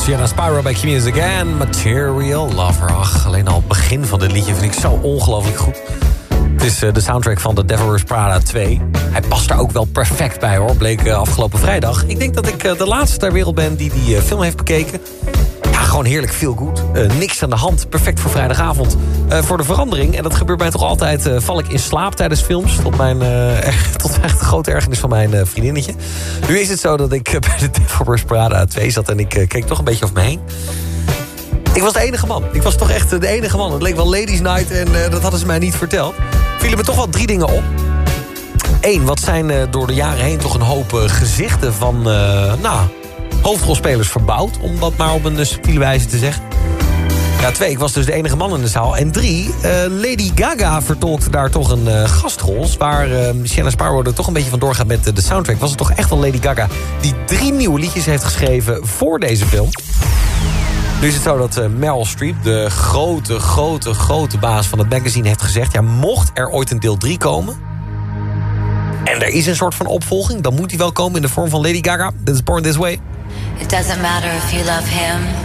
Sienna Spyro bij Q-Music Again. Material Lover. Ach, alleen al het begin van dit liedje vind ik zo ongelooflijk goed. Het is de soundtrack van The Devil Wears Prada 2. Hij past daar ook wel perfect bij, hoor. Bleek afgelopen vrijdag. Ik denk dat ik de laatste ter wereld ben die die film heeft bekeken. Ja, gewoon heerlijk, feel good. Niks aan de hand. Perfect voor vrijdagavond. Voor de verandering. En dat gebeurt mij toch altijd. Val ik in slaap tijdens films. Tot echt de grote ergernis van mijn vriendinnetje. Nu is het zo dat ik bij de Devil Wears Prada 2 zat. En ik keek toch een beetje over me heen. Ik was de enige man. Ik was toch echt de enige man. Het leek wel Ladies Night en dat hadden ze mij niet verteld. Vielen me toch wel 3 dingen op. 1, wat zijn door de jaren heen toch een hoop gezichten van hoofdrolspelers verbouwd. Om dat maar op een subtiele wijze te zeggen. Ja, 2, ik was dus de enige man in de zaal. En 3, Lady Gaga vertolkte daar toch een gastrol. Waar Sienna Spyro er toch een beetje van doorgaat met de soundtrack. Was het toch echt wel Lady Gaga die 3 nieuwe liedjes heeft geschreven voor deze film. Nu is het zo dat Meryl Streep, de grote baas van het magazine, heeft gezegd... ja, mocht er ooit een deel 3 komen... en er is een soort van opvolging... dan moet die wel komen in de vorm van Lady Gaga. This is Born This Way. It doesn't matter if you love him